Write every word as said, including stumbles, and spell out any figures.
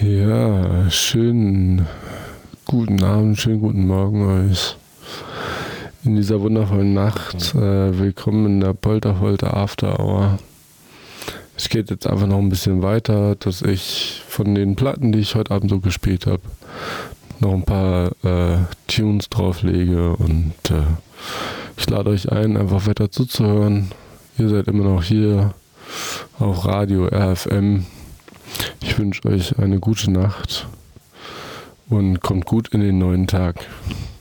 Ja, schönen guten Abend, schönen guten Morgen euch in dieser wundervollen Nacht. Äh, willkommen in der Polterfolter After Hour. Es geht jetzt einfach noch ein bisschen weiter, dass ich von den Platten, die ich heute Abend so gespielt habe, noch ein paar äh, Tunes drauflege und äh, ich lade euch ein, einfach weiter zuzuhören. Ihr seid immer noch hier auf Radio R F M. Ich wünsche euch eine gute Nacht und kommt gut in den neuen Tag.